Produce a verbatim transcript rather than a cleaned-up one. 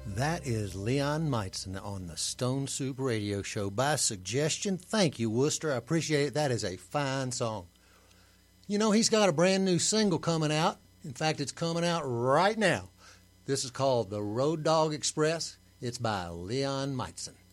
That is Leon Meitzen on the Stone Soup Radio Show. By suggestion, thank you, Worcester. I appreciate it. That is a fine song. You know, he's got a brand new single coming out. In fact, it's coming out right now. This is called The Road Dog Express. It's by Leon Meitzen.